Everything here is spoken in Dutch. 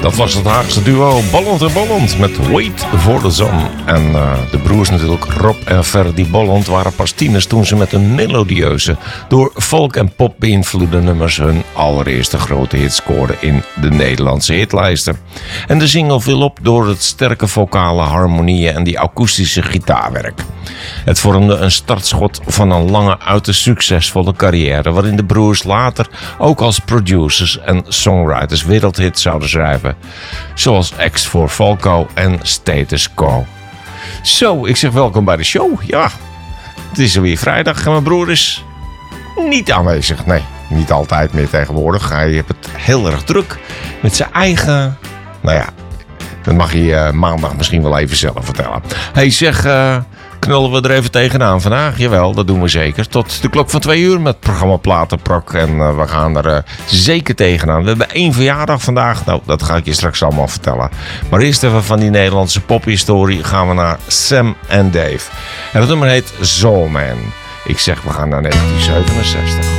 Dat was het Haagse duo Bolland en Bolland met Wait for the Sun. En de broers natuurlijk, Rob en Ferdy Bolland, waren pas tieners toen ze met hun melodieuze, door folk en pop beïnvloede nummers hun allereerste grote hit scoorden in de Nederlandse hitlijsten. En de single viel op door het sterke vocale harmonieën en die akoestische gitaarwerk. Het vormde een startschot van een lange, uiterst succesvolle carrière, waarin de broers later ook als producers en songwriters wereldhits zouden schrijven, zoals X for Falco en Status Quo. Zo, ik zeg welkom bij de show. Ja, het is alweer vrijdag en mijn broer is niet aanwezig. Nee, niet altijd meer tegenwoordig. Hij heeft het heel erg druk met zijn eigen... Nou ja, dat mag je maandag misschien wel even zelf vertellen. Hey, zeg... knullen we er even tegenaan vandaag? Jawel, dat doen we zeker. Tot de klok van 2 uur met het programma Platenprak. En we gaan er zeker tegenaan. We hebben 1 verjaardag vandaag. Nou, dat ga ik je straks allemaal vertellen. Maar eerst even van die Nederlandse pophistorie gaan we naar Sam en Dave. En dat nummer heet Soul Man. Ik zeg, we gaan naar 1967.